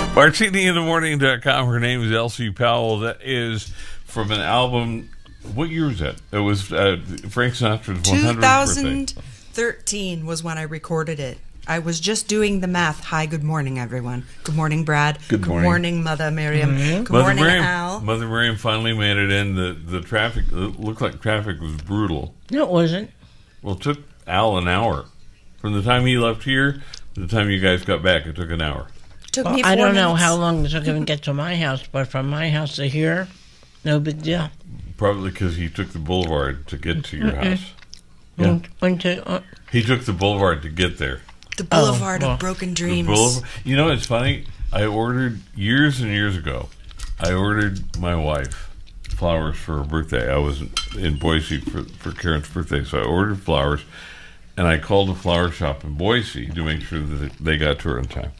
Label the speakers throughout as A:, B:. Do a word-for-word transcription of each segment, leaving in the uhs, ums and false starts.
A: Martini in the Morning dot com. Her name is Elsie Powell. That is from an album. What year was that? It was uh, Frank Sinatra's one hundredth birthday.
B: twenty thirteen was when I recorded it. I was just doing the math. Hi, good morning, everyone. Good morning, Brad.
A: Good morning,
B: good morning Mother Miriam. Mm-hmm. Good
A: Mother
B: morning,
A: Miriam,
B: Al.
A: Mother Miriam finally made it in. The, the traffic, it looked like traffic was brutal.
C: No, it wasn't.
A: Well, it took Al an hour. From the time he left here to the time you guys got back, it took an hour.
B: Took
C: well,
B: me four
C: I don't
B: minutes.
C: know how long it took him to get to my house, but from my house to here, no big deal.
A: Probably because he took the boulevard to get to your
C: Mm-mm.
A: house. Yeah.
C: Went to, uh,
A: he took the boulevard to get there.
B: The Boulevard
C: oh, well.
B: of Broken Dreams.
A: The boulevard, you know, it's funny. I ordered, years and years ago, I ordered my wife flowers for her birthday. I was in Boise for, for Karen's birthday, so I ordered flowers, and I called the flower shop in Boise to make sure that they got to her in time.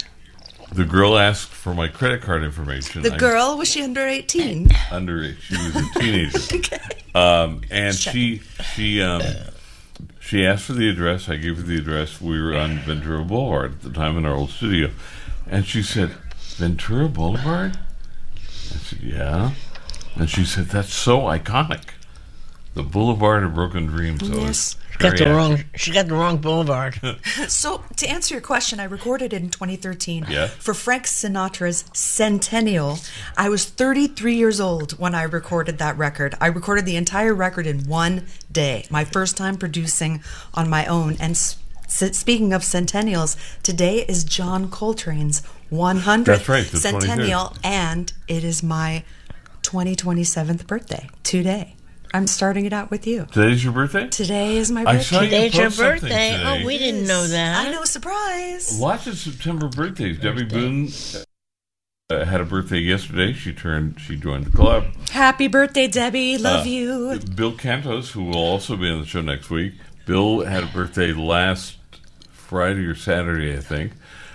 A: The girl asked for my credit card information.
B: The
A: I,
B: girl, was she under eighteen?
A: Under, she was a teenager.
B: Okay.
A: Um, and she she um, she asked for the address. I gave her the address. We were on Ventura Boulevard at the time in our old studio. And she said, Ventura Boulevard? I said, yeah. And she said, that's so iconic. The Boulevard of Broken Dreams. So
B: Yes.
C: She got, the wrong, she got the wrong boulevard.
B: So, to answer your question, I recorded it in twenty thirteen
A: yeah.
B: for Frank Sinatra's Centennial. I was thirty-three years old when I recorded that record. I recorded the entire record in one day. My first time producing on my own. And s- speaking of centennials, today is John Coltrane's one hundredth
A: That's right, the
B: centennial,
A: twenty-third.
B: And it is my twenty twenty-seventh birthday today. I'm starting it out with you.
A: Today's your birthday?
B: Today is my
A: I
B: birthday.
A: saw you
C: Today's your
A: post something
C: birthday.
A: today.
C: Oh, we didn't know that.
B: I know, surprise.
A: Lots of September birthdays. Debbie Boone uh, had a birthday yesterday. She turned. She joined the club.
B: Happy birthday, Debbie. Love
A: Uh,
B: you.
A: Bill Cantos, who will also be on the show next week. Bill had a birthday last Friday or Saturday, I think.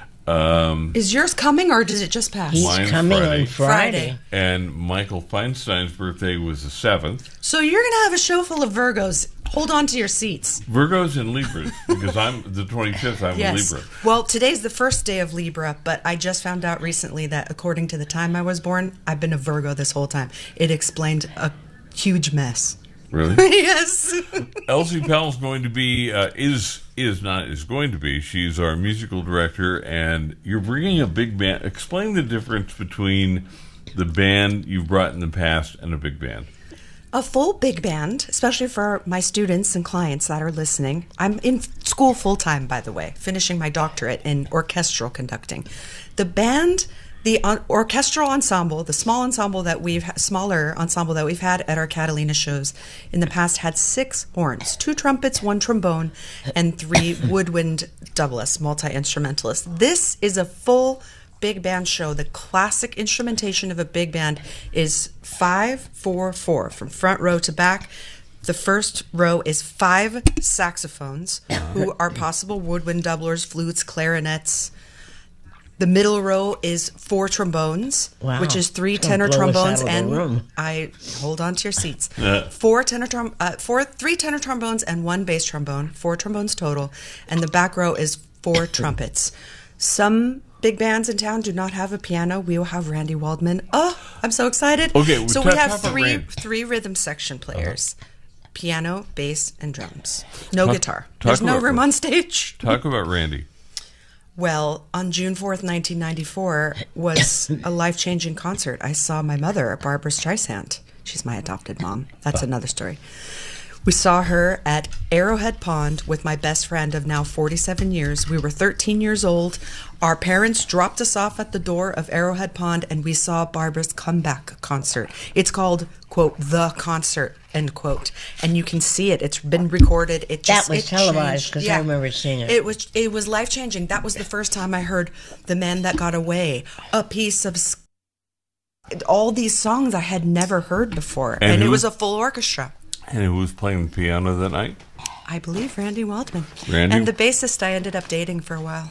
A: Um,
B: Is yours coming or does it just pass?
C: He's
A: Mine's
C: coming
A: Friday.
C: on Friday.
B: Friday.
A: and Michael Feinstein's birthday was the seventh.
B: So you're going to have a show full of Virgos. Hold on to your seats.
A: Virgos and Libras, because I'm the twenty-fifth, I'm
B: Yes.
A: a Libra.
B: Well, today's the first day of Libra, but I just found out recently that according to the time I was born, I've been a Virgo this whole time. It explained a huge mess.
A: Really?
B: Yes.
A: Elsie Powell's going to be, uh, is, is not, is going to be, she's our musical director, and you're bringing a big band. Explain the difference between the band you've brought in the past and a big band.
B: A full big band, especially for my students and clients that are listening. I'm in school full-time, by the way, finishing my doctorate in orchestral conducting. The band, the uh, orchestral ensemble, the small ensemble that we've, smaller ensemble that we've had at our Catalina shows in the past had six horns, two trumpets, one trombone, and three woodwind doublists, multi-instrumentalists. This is a full big band show. The classic instrumentation of a big band is five, four, four, from front row to back. The first row is five saxophones, who are possible woodwind doublers, flutes, clarinets. The middle row is four trombones,
C: Wow.
B: which is three
C: It's gonna
B: tenor
C: blow us
B: trombones,
C: out of the
B: and
C: room.
B: I hold on to your seats.
A: Yeah.
B: Four tenor trom- uh, four, three tenor trombones and one bass trombone, four trombones total, and the back row is four trumpets. Some big bands in town do not have a piano. We will have Randy Waldman. Oh, I'm so excited!
A: Okay, well,
B: so
A: talk-
B: we have
A: talk about
B: three
A: Randy.
B: three rhythm section players: piano, bass, and drums. No
A: Talk-
B: guitar.
A: talk
B: There's no
A: about-
B: room on stage.
A: Talk about Randy.
B: Well, on June fourth, nineteen ninety-four was a life-changing concert. I saw my mother, Barbara Streisand. She's my adopted mom. That's another story. We saw her at Arrowhead Pond with my best friend of now forty-seven years. We were thirteen years old. Our parents dropped us off at the door of Arrowhead Pond, and we saw Barbara's comeback concert. It's called, quote, The Concert, end quote. And you can see it. It's been recorded. It just,
C: That was
B: it
C: televised,
B: changed.
C: 'cause I remember seeing it.
B: It was, it was life-changing. That was the first time I heard The Man That Got Away, A Piece of... S- all these songs I had never heard before.
A: And
B: And, it
A: who-
B: was a full orchestra.
A: And who was playing the piano that night?
B: I believe Randy Waldman.
A: Randy-
B: And the bassist I ended up dating for a while.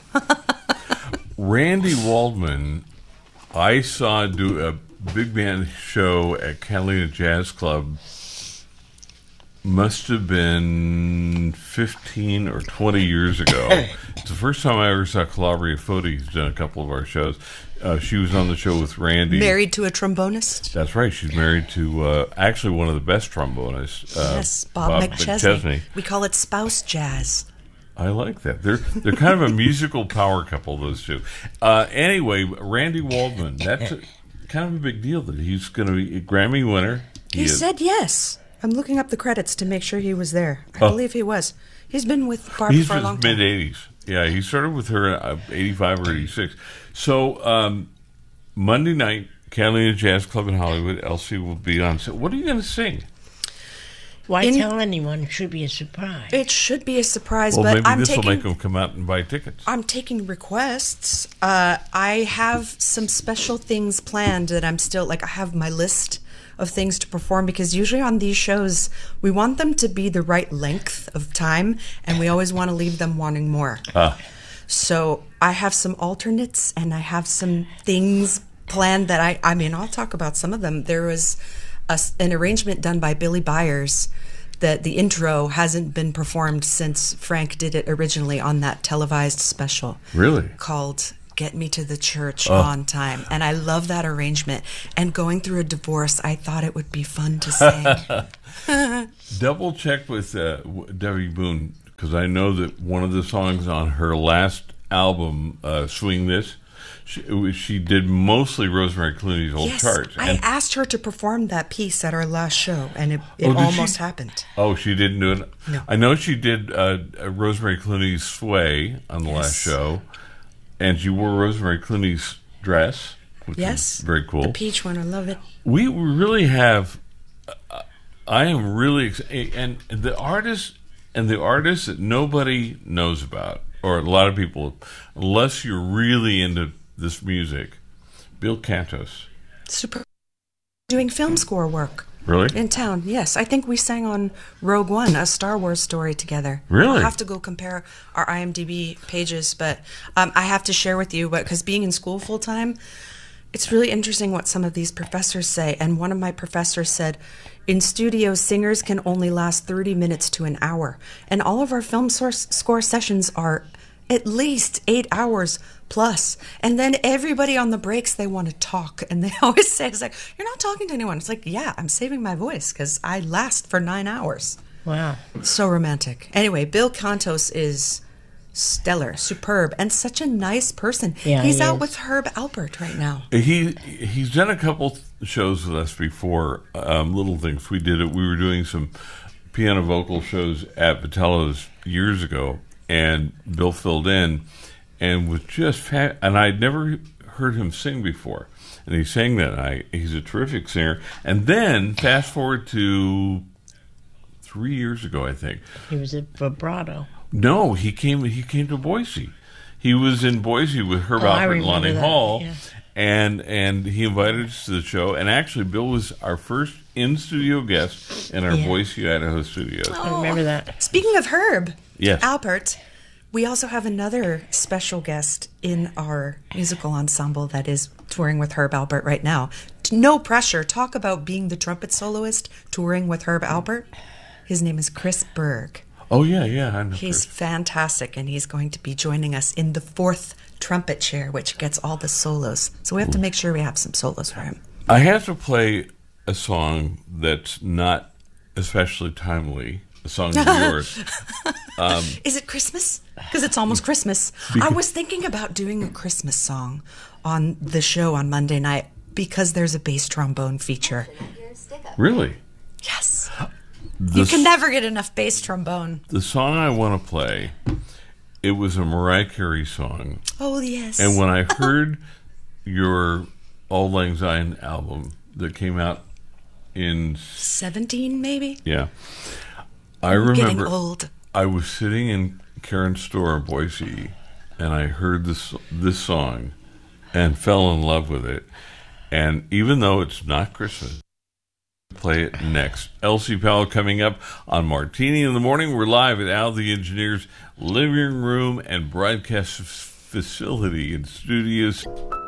A: Randy Waldman, I saw do a big band show at Catalina Jazz Club must have been fifteen or twenty years ago. It's the first time I ever saw Calabria Foti, who's done a couple of our shows. Uh, she was on the show with Randy.
B: Married to a trombonist?
A: That's right. She's married to uh, actually one of the best trombonists. Uh,
B: yes, Bob, Bob McChesney. McChesney. We call it spouse jazz.
A: I like that. They're they're kind of a musical power couple, those two. Uh, anyway, Randy Waldman, that's a, kind of a big deal that he's going to be a Grammy winner.
B: He, he said yes. I'm looking up the credits to make sure he was there. I
A: oh.
B: believe he was. He's been with Barbara
A: he's
B: for a long time.
A: He's mid-eighties. Yeah, he started with her in uh, eighty-five or eighty-six. So um, Monday night, Catalina Jazz Club in Hollywood, Elsie will be on. So what are you going to sing?
C: Why
B: In,
C: tell anyone? It should be a surprise.
B: It should be a surprise,
A: well,
B: but
A: maybe
B: I'm
A: this
B: taking,
A: will make them come out and buy tickets.
B: I'm taking requests. Uh, I have some special things planned that I'm still, like, I have my list of things to perform, because usually on these shows, we want them to be the right length of time, and we always want to leave them wanting more.
A: Ah.
B: So I have some alternates, and I have some things planned that I, I mean, I'll talk about some of them. There was a, an arrangement done by Billy Byers that the intro hasn't been performed since Frank did it originally on that televised special.
A: Really?
B: Called Get Me to the Church
A: oh.
B: on Time. And I love that arrangement. And going through a divorce, I thought it would be fun to sing.
A: Double check with uh, Debbie Boone, because I know that one of the songs on her last album, uh, Swing This, She, she did mostly Rosemary Clooney's old
B: yes,
A: charts.
B: I asked her to perform that piece at our last show, and it, it
A: oh,
B: almost
A: she?
B: happened.
A: Oh, she didn't do it?
B: No.
A: I know she did uh, Rosemary Clooney's Sway on the
B: yes.
A: last show, and she wore Rosemary Clooney's dress, which
B: yes.
A: is very cool.
B: The peach one, I love it.
A: We really have, uh, I am really, ex- and the artists, and the artists that nobody knows about, or a lot of people, unless you're really into this music, Bill Cantos.
B: Super. Doing film score work.
A: Really?
B: In town, yes. I think we sang on Rogue One, a Star Wars story together.
A: Really?
B: I'll have to go compare our I M D B pages, but um, I have to share with you, but because being in school full time, it's really interesting what some of these professors say. And one of my professors said, in studio, singers can only last thirty minutes to an hour. And all of our film source score sessions are at least eight hours plus. And then everybody on the breaks, they want to talk. And they always say, it's like, you're not talking to anyone. It's like, yeah, I'm saving my voice because I last for nine hours.
C: Wow.
B: So romantic. Anyway, Bill Cantos is stellar, superb, and such a nice person.
C: Yeah,
B: He's
C: he
B: out
C: is.
B: with Herb Alpert right now.
A: He he's done a couple shows with us before. Um, little things we did it. We were doing some piano vocal shows at Vitello's years ago, and Bill filled in, and was just fa- and I'd never heard him sing before, and he sang that night. He's a terrific singer. And then fast forward to three years ago, I think.
C: He was at Vibrato.
A: No, he came. He came to Boise. He was in Boise with Herb
C: Oh, I
A: Alpert and
C: remember
A: Lonnie
C: that,
A: Hall,
C: yeah.
A: and and he invited us to the show. And actually, Bill was our first in studio guest in our
C: Yeah.
A: Boise, Idaho studios.
C: I remember that.
B: Speaking of Herb
A: Yes.
B: Alpert, we also have another special guest in our musical ensemble that is touring with Herb Alpert right now. No pressure. Talk about being the trumpet soloist touring with Herb Alpert. His name is Chris Berg.
A: Oh yeah, yeah. I know
B: He's
A: Chris.
B: fantastic, and he's going to be joining us in the fourth trumpet chair, which gets all the solos. So we have to make sure we have some solos for him.
A: I have to play a song that's not especially timely. A song of yours. Um,
B: Is it Christmas? Because it's almost Christmas. I was thinking about doing a Christmas song on the show on Monday night because there's a bass trombone feature.
A: Really?
B: Yes.
A: The
B: You can
A: s-
B: never get enough bass trombone.
A: The song I want to play, it was a Mariah Carey song.
B: Oh, yes.
A: And when I heard your Auld Lang Syne album that came out in,
B: seventeen, maybe?
A: yeah, I
B: Getting
A: remember
B: old.
A: I was sitting in Karen's store in Boise, and I heard this this song and fell in love with it. And even though it's not Christmas, play it next. Elsie Powell coming up on Martini in the Morning. We're live at Al the Engineer's living room and broadcast facility in studios.